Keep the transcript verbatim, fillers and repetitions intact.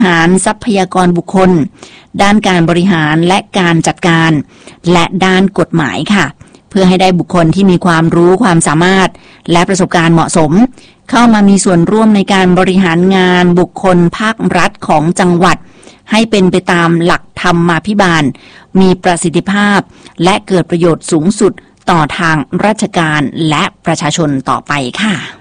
หารทรัพยากรบุคคลด้านการบริหารและการจัดการและด้านกฎหมายค่ะเพื่อให้ได้บุคคลที่มีความรู้ความสามารถและประสบการณ์เหมาะสมเข้ามามีส่วนร่วมในการบริหารงานบุคคลภาครัฐของจังหวัดให้เป็นไปตามหลักธรรมาภิบาลมีประสิทธิภาพและเกิดประโยชน์สูงสุดต่อทางราชการและประชาชนต่อไปค่ะ